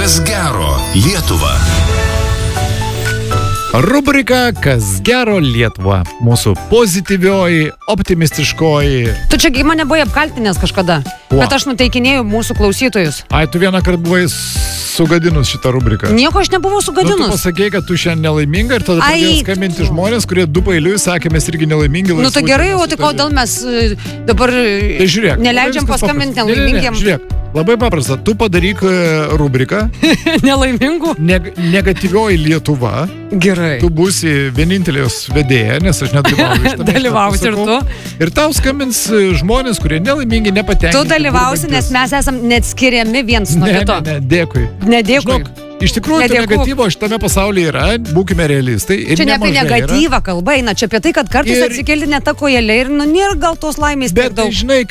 Kas gero Lietuva. Rubrika Kas gero Lietuva. Mūsų pozityvioji, optimistiškoji. Tu čia mane buvai apkaltinęs kažkada, Kuo? kad aš nuteikinėjau mūsų klausytojus. Ai, tu vieną kartą buvai sugadinus šitą rubriką. Nieko aš nebuvau Tu sugadinus. pasakei, kad tu šiandien nelaiminga ir tada pradėjo Ai, skambinti žmonės, kurie du pailiui sakė, mes irgi nelaimingi. Nu tai gerai, o tai kodėl mes dabar Tai žiūrėk, neleidžiam viskas paskambinti paprasta. Ne, nelaimingiem žiūrėk, labai paprasta. Tu padaryk rubriką nelaimingų? Negatyvioji Lietuva. Gerai. Tu būsi vienintelės vedėja, nes aš nedalyvauju. Dalyvausi ir tu. Ir tau skambins žmonės, kurie nelaimingi, nepatenkinti. Tu dalyvausi, nes mes esam neatskiriami viens nuo kito. Ne, dėkui. Nedėkui. Žinok, iš tikrųjų, to Nedėkuk. negatyvo šitame pasaulyje yra, būkime realistai. Ir Čia ne apie nemažai yra. negatyvą kalba eina, čia apie tai, kad kartais Ir- atsikeli ne ta kojelė ir nu nėra gal tos laimės tiek Bet, daug. žinai,